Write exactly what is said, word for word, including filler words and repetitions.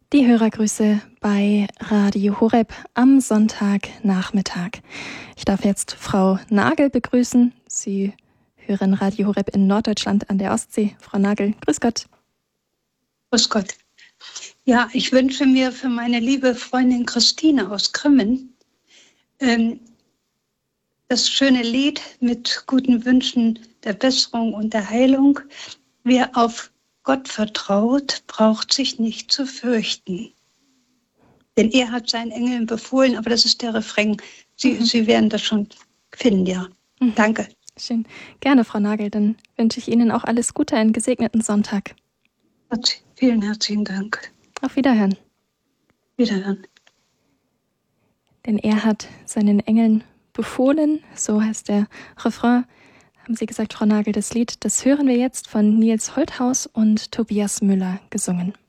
Die Hörergrüße bei Radio Horeb am Sonntagnachmittag. Ich darf jetzt Frau Nagel begrüßen. Sie hören Radio Horeb in Norddeutschland an der Ostsee. Frau Nagel, grüß Gott. Grüß Gott. Ja, ich wünsche mir für meine liebe Freundin Christine aus Grimmen ähm, das schöne Lied mit guten Wünschen der Besserung und der Heilung. Wer auf Gott vertraut, braucht sich nicht zu fürchten. Denn er hat seinen Engeln befohlen, aber das ist der Refrain. Sie, mhm. Sie werden das schon finden, ja. Mhm. Danke. Schön. Gerne, Frau Nagel. Dann wünsche ich Ihnen auch alles Gute, einen gesegneten Sonntag. Vielen herzlichen Dank. Auf Wiederhören. Wiederhören. Denn er hat seinen Engeln befohlen, so heißt der Refrain. Haben Sie gesagt, Frau Nagel, das Lied, das hören wir jetzt von Nils Holthaus und Tobias Müller gesungen.